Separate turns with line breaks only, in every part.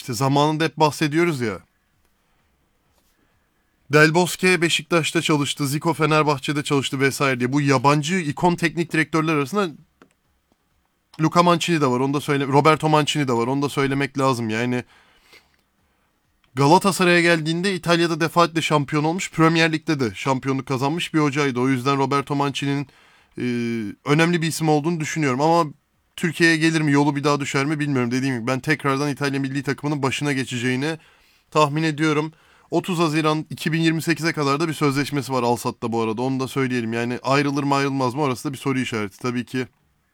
işte zamanında hep bahsediyoruz ya. Del Bosque Beşiktaş'ta çalıştı, Zico Fenerbahçe'de çalıştı vesaire diye. Bu yabancı ikon teknik direktörler arasında Luca Mancini de var. Onu da söyle. Roberto Mancini de var. Onu da söylemek lazım. Yani Galatasaray'a geldiğinde İtalya'da defaatle şampiyon olmuş. Premier Lig'de de şampiyonluk kazanmış bir hocaydı. O yüzden Roberto Mancini'nin önemli bir isim olduğunu düşünüyorum. Ama Türkiye'ye gelir mi, yolu bir daha düşer mi bilmiyorum. Dediğim gibi ben tekrardan İtalya milli takımının başına geçeceğini tahmin ediyorum. 30 Haziran 2028'e kadar da bir sözleşmesi var Al-Sadd'da bu arada. Onu da söyleyelim. Yani ayrılır mı ayrılmaz mı orası da bir soru işareti tabii ki.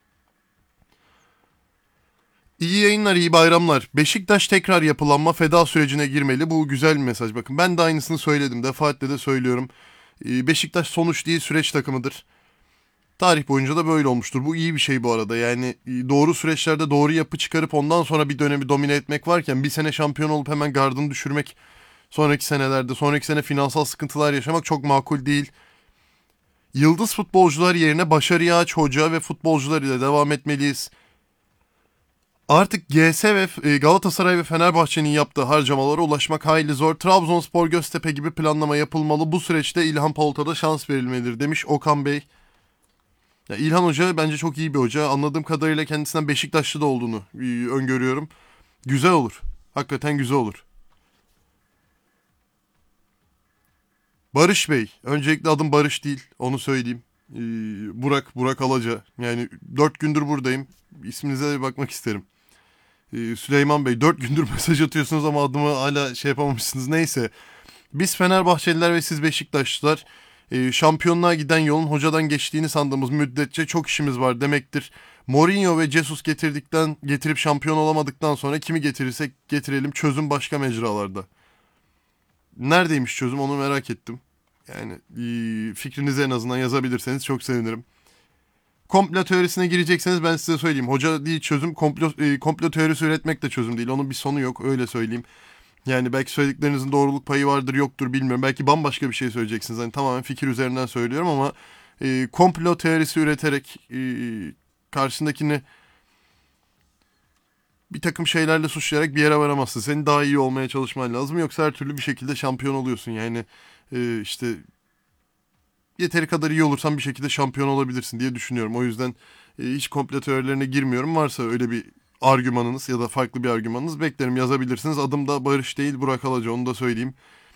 İyi yayınlar, iyi bayramlar. Beşiktaş tekrar yapılanma feda sürecine girmeli. Bu güzel bir mesaj. Bakın ben de aynısını söyledim. Defaatle de söylüyorum. Beşiktaş sonuç değil süreç takımıdır. Tarih boyunca da böyle olmuştur. Bu iyi bir şey bu arada. Yani doğru süreçlerde doğru yapı çıkarıp ondan sonra bir dönemi domine etmek varken bir sene şampiyon olup hemen gardını düşürmek sonraki senelerde, sonraki sene finansal sıkıntılar yaşamak çok makul değil. Yıldız futbolcular yerine başarıya aç hoca ve futbolcular ile devam etmeliyiz. Artık GS ve Galatasaray ve Fenerbahçe'nin yaptığı harcamalara ulaşmak hayli zor. Trabzonspor, Göztepe gibi planlama yapılmalı. Bu süreçte İlhan Palut'a da şans verilmelidir demiş Okan Bey. Ya İlhan Hoca bence çok iyi bir hoca. Anladığım kadarıyla kendisinden Beşiktaşlı da olduğunu öngörüyorum. Güzel olur. Hakikaten güzel olur. Barış Bey. Öncelikle adım Barış değil. Onu söyleyeyim. Burak Alaca. Yani 4 gündür buradayım. İsminize de bakmak isterim. Süleyman Bey 4 gündür mesaj atıyorsunuz ama adımı hala şey yapamamışsınız. Neyse. Biz Fenerbahçeliler ve siz Beşiktaşlılar şampiyonluğa giden yolun hocadan geçtiğini sandığımız müddetçe çok işimiz var demektir. Mourinho ve Jesus getirip şampiyon olamadıktan sonra kimi getirirsek getirelim çözüm başka mecralarda. Neredeymiş çözüm onu merak ettim. Yani fikrinizi en azından yazabilirseniz çok sevinirim. Komplo teorisine girecekseniz ben size söyleyeyim. Hoca değil çözüm, komplo teorisi üretmek de çözüm değil. Onun bir sonu yok öyle söyleyeyim. Yani belki söylediklerinizin doğruluk payı vardır yoktur bilmiyorum. Belki bambaşka bir şey söyleyeceksiniz. Hani tamamen fikir üzerinden söylüyorum ama komplo teorisi üreterek karşındakini bir takım şeylerle suçlayarak bir yere varamazsın. Senin daha iyi olmaya çalışman lazım. Yoksa her türlü bir şekilde şampiyon oluyorsun. Yani işte yeteri kadar iyi olursan bir şekilde şampiyon olabilirsin diye düşünüyorum. O yüzden hiç komplo teorilerine girmiyorum. Varsa öyle bir argümanınız ya da farklı bir argümanınız beklerim yazabilirsiniz. Adım da Barış değil Burak Alaca onu da söyleyeyim.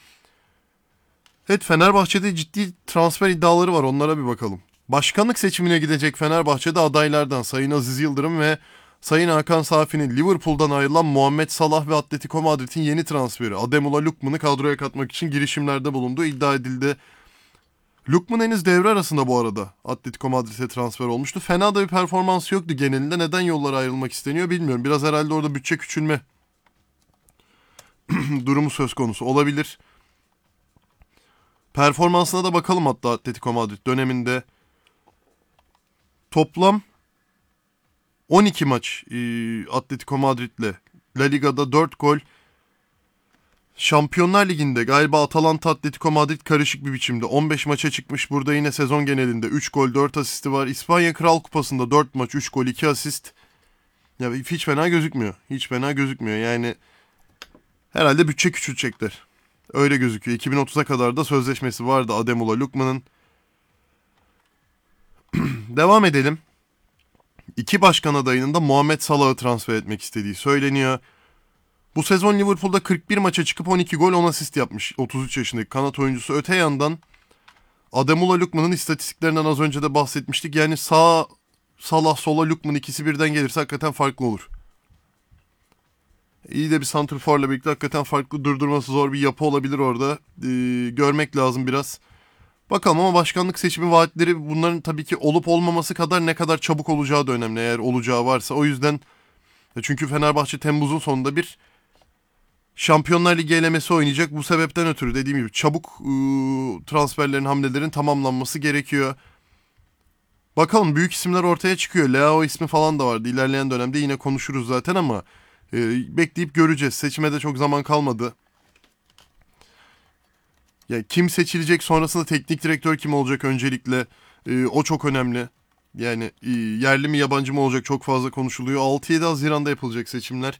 Evet Fenerbahçe'de ciddi transfer iddiaları var onlara bir bakalım. Başkanlık seçimine gidecek Fenerbahçe'de adaylardan Sayın Aziz Yıldırım ve Sayın Hakan Safi'nin Liverpool'dan ayrılan Muhammed Salah ve Atletico Madrid'in yeni transferi Ademola Lookman'ı kadroya katmak için girişimlerde bulunduğu iddia edildi. Lookman henüz devre arasında bu arada Atletico Madrid'e transfer olmuştu. Fena da bir performansı yoktu genelinde. Neden yollara ayrılmak isteniyor bilmiyorum. Biraz herhalde orada bütçe küçülme durumu söz konusu olabilir. Performansına da bakalım hatta Atletico Madrid döneminde. Toplam 12 maç Atletico Madrid'le. La Liga'da 4 gol. Şampiyonlar Ligi'nde galiba Atalanta Atletico Madrid karışık bir biçimde 15 maça çıkmış. Burada yine sezon genelinde 3 gol 4 asisti var. İspanya Kral Kupası'nda 4 maç 3 gol 2 asist. Ya hiç fena gözükmüyor. Hiç fena gözükmüyor. Yani herhalde bütçe küçültecekler. Öyle gözüküyor. 2030'a kadar da sözleşmesi vardı Ademola Lookman'ın. Devam edelim. İki başkan adayının da Muhammed Salah'ı transfer etmek istediği söyleniyor. Bu sezon Liverpool'da 41 maça çıkıp 12 gol 10 asist yapmış 33 yaşındaki kanat oyuncusu. Öte yandan Ademola Lookman'ın istatistiklerinden az önce de bahsetmiştik. Yani sağ Salah sola Lookman ikisi birden gelirse hakikaten farklı olur. İyi de bir santrforla birlikte hakikaten farklı durdurması zor bir yapı olabilir orada. Görmek lazım biraz. Bakalım ama başkanlık seçimi vaatleri bunların tabii ki olup olmaması kadar ne kadar çabuk olacağı da önemli eğer olacağı varsa. O yüzden çünkü Fenerbahçe Temmuz'un sonunda bir Şampiyonlar Ligi elemesi oynayacak. Bu sebepten ötürü dediğim gibi çabuk transferlerin hamlelerin tamamlanması gerekiyor. Bakalım büyük isimler ortaya çıkıyor. Leao ismi falan da vardı. İlerleyen dönemde yine konuşuruz zaten ama bekleyip göreceğiz. Seçime de çok zaman kalmadı. Yani kim seçilecek sonrasında teknik direktör kim olacak öncelikle o çok önemli. Yani yerli mi yabancı mı olacak çok fazla konuşuluyor. 6-7 Haziran'da yapılacak seçimler.